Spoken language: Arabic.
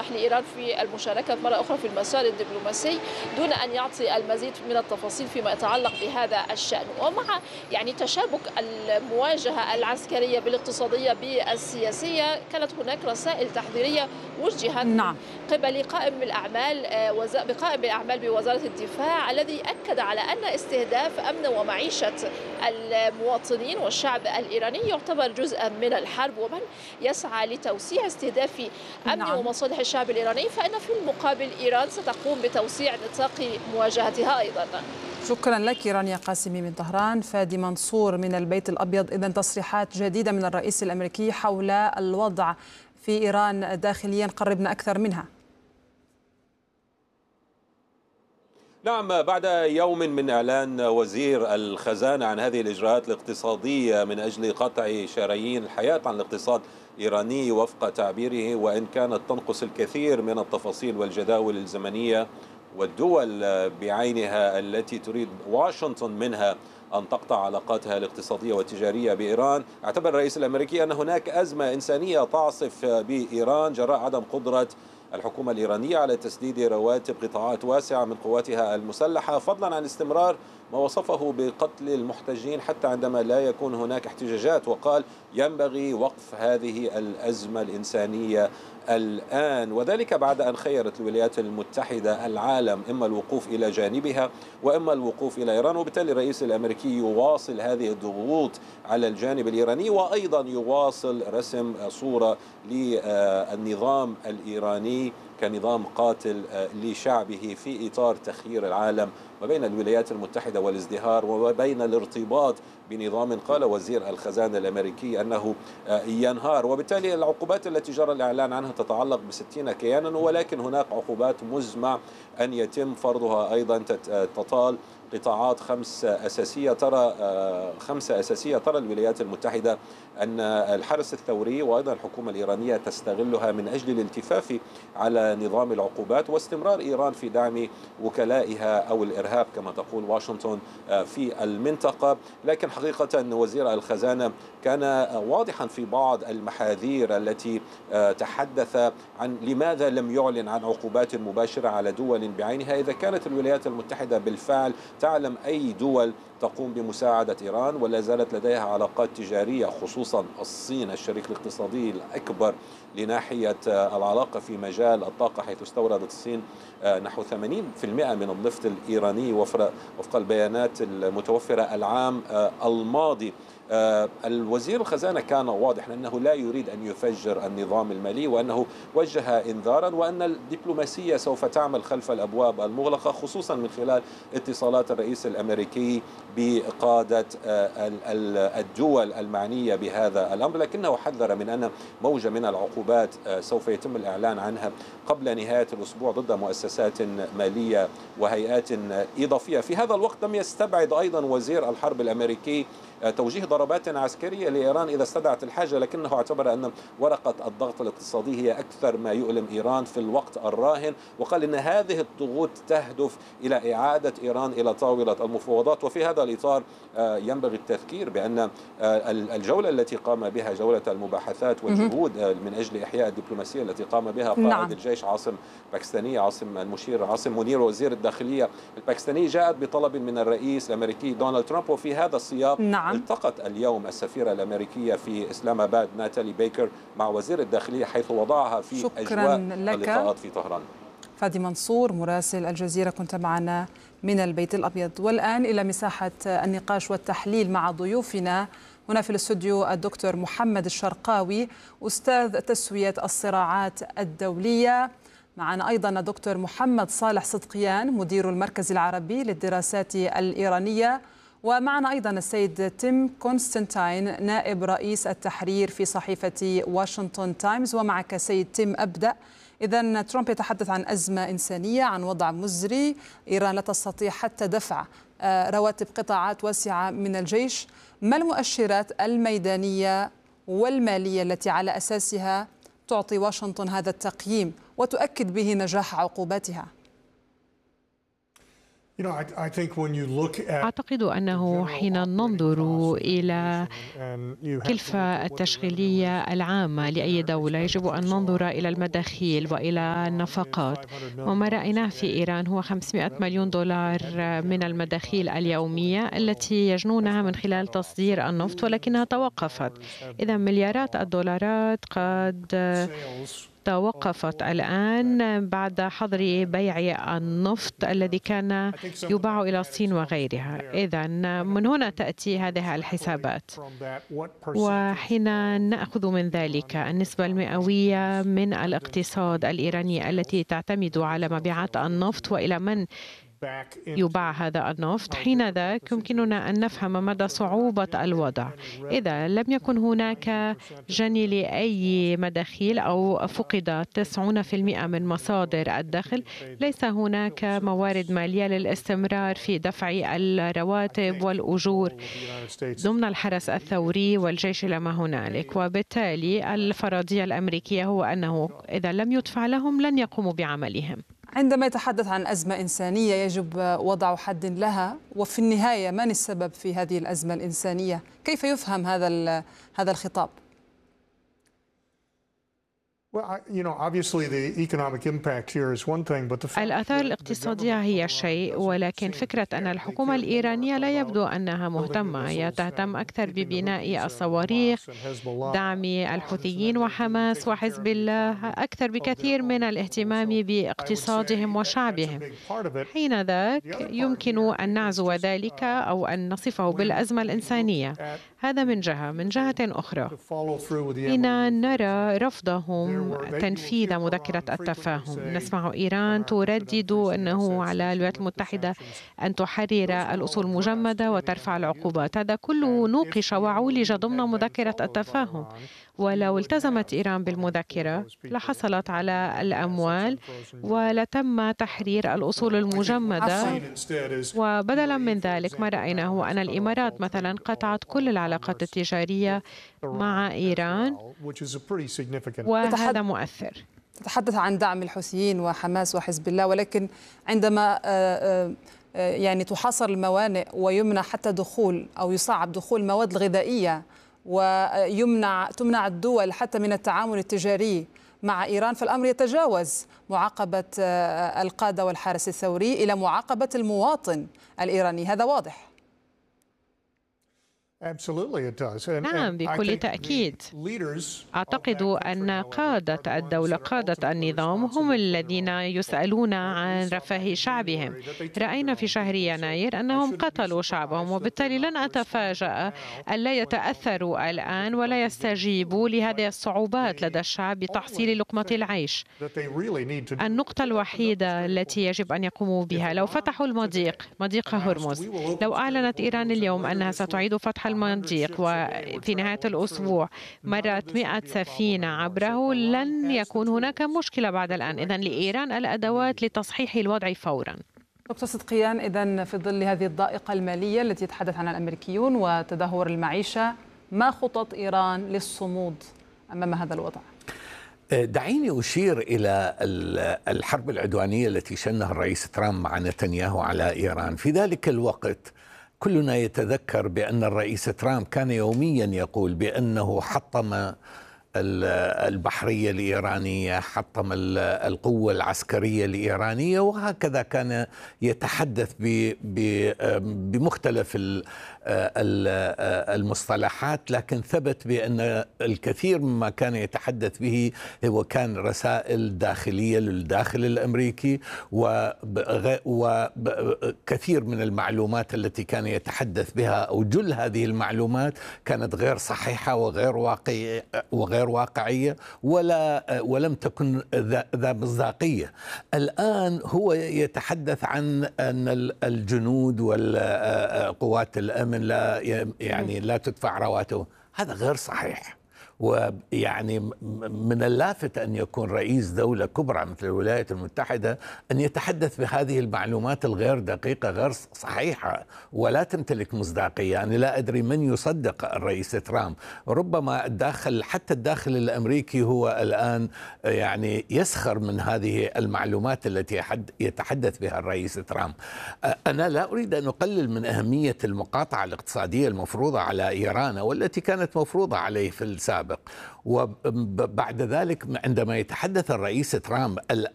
يسمح لإيران في المشاركة مرة أخرى في المسار الدبلوماسي دون أن يعطي المزيد من التفاصيل فيما يتعلق بهذا الشأن. ومع يعني تشابك المواجهة العسكرية بالاقتصادية بالسياسية، كانت هناك رسائل تحذيرية وجهت من نعم. قبل قائم بالأعمال بوزارة الدفاع، الذي أكد على أن استهداف أمن ومعيشة المواطنين والشعب الإيراني يعتبر جزءا من الحرب، ومن يسعى لتوسيع استهداف أمن نعم. ومصالح الشعب الإيراني فإن في المقابل إيران ستقوم بتوسيع نطاق مواجهتها أيضا. شكرا لك رانيا قاسمي من طهران. فادي منصور من البيت الأبيض، إذن تصريحات جديدة من الرئيس الأمريكي حول الوضع في إيران داخليا، قربنا أكثر منها. نعم، بعد يوم من إعلان وزير الخزانة عن هذه الإجراءات الاقتصادية من أجل قطع شرايين الحياة عن الاقتصاد الإيراني وفق تعبيره، وإن كانت تنقص الكثير من التفاصيل والجداول الزمنية والدول بعينها التي تريد واشنطن منها أن تقطع علاقاتها الاقتصادية والتجارية بإيران، اعتبر الرئيس الأمريكي أن هناك أزمة إنسانية تعصف بإيران جراء عدم قدرة الحكومة الإيرانية على تسديد رواتب قطاعات واسعة من قواتها المسلحة، فضلا عن استمرار ما وصفه بقتل المحتجين حتى عندما لا يكون هناك احتجاجات. وقال ينبغي وقف هذه الأزمة الإنسانية الآن، وذلك بعد أن خيرت الولايات المتحدة العالم إما الوقوف إلى جانبها وإما الوقوف إلى إيران. وبالتالي الرئيس الأمريكي يواصل هذه الضغوط على الجانب الإيراني، وأيضا يواصل رسم صورة للنظام الإيراني كنظام قاتل لشعبه في إطار تخيير العالم وبين الولايات المتحدة والازدهار وبين الارتباط بنظام قال وزير الخزانة الأمريكي أنه ينهار. وبالتالي العقوبات التي جرى الإعلان عنها تتعلق ب60 كيانا، ولكن هناك عقوبات مزمع أن يتم فرضها أيضا تطال قطاعات خمسة أساسية ترى الولايات المتحدة أن الحرس الثوري وأيضا الحكومة الإيرانية تستغلها من أجل الالتفاف على نظام العقوبات واستمرار إيران في دعم وكلائها أو الإرهاب كما تقول واشنطن في المنطقة. لكن حقيقة وزير الخزانة كان واضحا في بعض المحاذير التي تحدث عن لماذا لم يعلن عن عقوبات مباشرة على دول بعينها إذا كانت الولايات المتحدة بالفعل تعلم أي دول تقوم بمساعدة إيران ولا زالت لديها علاقات تجارية، خصوصا الصين الشريك الاقتصادي الأكبر لناحية العلاقة في مجال الطاقة، حيث استوردت الصين نحو 80% من النفط الإيراني وفق البيانات المتوفرة العام الماضي. الوزير الخزانة كان واضح أنه لا يريد أن يفجر النظام المالي، وأنه وجه إنذارا وأن الدبلوماسية سوف تعمل خلف الأبواب المغلقة، خصوصا من خلال اتصالات الرئيس الأمريكي بقادة الدول المعنية بهذا الأمر. لكنه حذر من أن موجة من العقوبات سوف يتم الإعلان عنها قبل نهاية الأسبوع ضد مؤسسات مالية وهيئات إضافية. في هذا الوقت لم يستبعد أيضا وزير الحرب الأمريكي توجيه ضربات عسكرية لإيران إذا استدعت الحاجة، لكنه اعتبر أن ورقة الضغط الاقتصادي هي أكثر ما يؤلم إيران في الوقت الراهن، وقال إن هذه الضغوط تهدف إلى إعادة إيران إلى طاولة المفاوضات. وفي هذا الإطار ينبغي التذكير بأن الجولة التي قام بها جولة المباحثات والجهود من أجل إحياء الدبلوماسية التي قام بها قائد الجيش عاصم باكستاني، عاصم منير وزير الداخلية الباكستاني، جاءت بطلب من الرئيس الأمريكي دونالد ترامب. وفي هذا السياق التقت اليوم السفيرة الأمريكية في إسلام آباد ناتالي بيكر مع وزير الداخلية، حيث وضعها في أجواء اللقاءات في طهران. فادي منصور مراسل الجزيرة كنت معنا من البيت الأبيض. والآن إلى مساحة النقاش والتحليل مع ضيوفنا هنا في الاستوديو الدكتور محمد الشرقاوي أستاذ تسوية الصراعات الدولية، معنا أيضا الدكتور محمد صالح صدقيان مدير المركز العربي للدراسات الإيرانية، ومعنا أيضا السيد تيم كونستانتين نائب رئيس التحرير في صحيفة واشنطن تايمز. ومعك سيد تيم أبدأ. إذن ترامب يتحدث عن أزمة إنسانية، عن وضع مزري، إيران لا تستطيع حتى دفع رواتب قطاعات واسعة من الجيش. ما المؤشرات الميدانية والمالية التي على أساسها تعطي واشنطن هذا التقييم وتؤكد به نجاح عقوباتها؟ أعتقد أنه حين ننظر إلى الكلفة التشغيلية العامة لأي دولة يجب أن ننظر إلى المداخيل وإلى النفقات، وما رأيناه في إيران هو 500 مليون دولار من المداخيل اليومية التي يجنونها من خلال تصدير النفط، ولكنها توقفت. إذا مليارات الدولارات قد توقفت الآن بعد حظر بيع النفط الذي كان يباع إلى الصين وغيرها. إذا من هنا تأتي هذه الحسابات، وحين نأخذ من ذلك النسبة المئوية من الاقتصاد الإيراني التي تعتمد على مبيعات النفط وإلى من يباع هذا النفط، حين ذاك يمكننا أن نفهم مدى صعوبة الوضع. إذا لم يكن هناك جني لأي مداخيل أو فقد 90% من مصادر الدخل، ليس هناك موارد مالية للاستمرار في دفع الرواتب والأجور ضمن الحرس الثوري والجيش لما هنالك، وبالتالي الفرضية الأمريكية هو أنه إذا لم يدفع لهم لن يقوموا بعملهم. عندما يتحدث عن أزمة إنسانية يجب وضع حد لها، وفي النهاية من السبب في هذه الأزمة الإنسانية؟ كيف يفهم هذا الخطاب؟ الآثار الاقتصادية هي شيء، ولكن فكرة أن الحكومة الإيرانية لا يبدو أنها مهتمة. هي تهتم أكثر ببناء الصواريخ، دعم الحوثيين وحماس وحزب الله أكثر بكثير من الاهتمام باقتصادهم وشعبهم. حين ذاك يمكن أن نعزو ذلك أو أن نصفه بالأزمة الإنسانية. هذا من جهة. من جهة أخرى، حين نرى رفضهم تنفيذ مذكرة التفاهم، نسمع إيران تردد أنه على الولايات المتحدة أن تحرر الأصول المجمدة وترفع العقوبات. هذا كله نوقش وعولج ضمن مذكرة التفاهم، ولو التزمت إيران بالمذكرة لحصلت على الأموال ولتم تحرير الأصول المجمدة. وبدلا من ذلك ما رأيناه هو أن الإمارات مثلا قطعت كل العلاقات التجارية مع إيران، وهذا مؤثر. تتحدث عن دعم الحوثيين وحماس وحزب الله، ولكن عندما يعني تحاصر الموانئ ويمنع حتى دخول أو يصعب دخول المواد الغذائية تمنع الدول حتى من التعامل التجاري مع إيران، فالأمر يتجاوز معاقبة القادة والحرس الثوري إلى معاقبة المواطن الإيراني. هذا واضح. نعم، بكل تأكيد. أعتقد أن قادة الدولة، قادة النظام، هم الذين يسألون عن رفاه شعبهم. رأينا في شهر يناير أنهم قتلوا شعبهم، وبالتالي لن أتفاجأ ألا يتأثروا الآن ولا يستجيبوا لهذه الصعوبات لدى الشعب بتحصيل لقمة العيش. النقطة الوحيدة التي يجب أن يقوموا بها لو فتحوا مضيق هرمز، لو أعلنت إيران اليوم أنها ستعيد فتح المضيق وفي نهاية الأسبوع مرت 100 سفينة عبره، لن يكون هناك مشكلة بعد الآن. إذن لإيران الأدوات لتصحيح الوضع فورا. دكتور صدقيان، إذن في ظل هذه الضائقة المالية التي يتحدث عنها الأمريكيون وتدهور المعيشة، ما خطط إيران للصمود أمام هذا الوضع؟ دعيني أشير إلى الحرب العدوانية التي شنها الرئيس ترامب مع نتنياهو على إيران. في ذلك الوقت كلنا يتذكر بأن الرئيس ترامب كان يوميا يقول بأنه حطم البحرية الإيرانية، حطم القوة العسكرية الإيرانية، وهكذا كان يتحدث بمختلف المصطلحات، لكن ثبت بأن الكثير مما كان يتحدث به هو كان رسائل داخلية للداخل الأمريكي، وكثير من المعلومات التي كان يتحدث بها أو جل هذه المعلومات كانت غير صحيحة وغير واقعية ولم تكن ذا مصداقية. الآن هو يتحدث عن أن الجنود والقوات الأمن لا تدفع رواتبهم. هذا غير صحيح. ويعني من اللافت أن يكون رئيس دولة كبرى مثل الولايات المتحدة أن يتحدث بهذه المعلومات الغير دقيقة غير صحيحة ولا تمتلك مصداقية. أنا لا أدري من يصدق الرئيس ترامب. ربما حتى الداخل الأمريكي هو الآن يعني يسخر من هذه المعلومات التي يتحدث بها الرئيس ترامب. أنا لا أريد أن أقلل من أهمية المقاطعة الاقتصادية المفروضة على إيران والتي كانت مفروضة عليه في السابق. وبعد ذلك عندما يتحدث الرئيس ترامب